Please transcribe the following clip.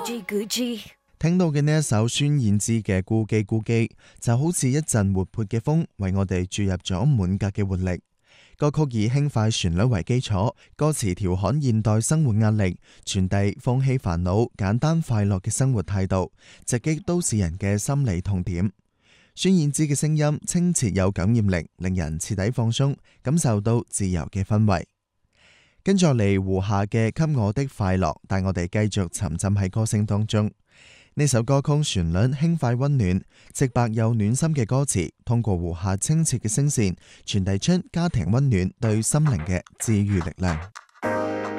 聽到嘅呢一首孫燕姿嘅《孤姬孤姬》，就好似一陣活潑嘅風，為我哋注入咗滿格嘅活力。歌曲以輕快旋律為基礎，歌詞調侃現代生活壓力，傳遞放棄煩惱、簡單快樂嘅生活態度，直擊都市人嘅心理痛點。孫燕姿嘅聲音清澈有感染力，令人徹底放鬆，感受到自由嘅氛圍。跟住嚟胡夏嘅《給我的快樂》，帶我哋繼續沉浸喺歌聲當中。呢首歌曲旋律輕快溫暖，直白又暖心嘅歌詞，通過胡夏清澈嘅聲線，傳遞出家庭溫暖對心靈嘅治愈力量。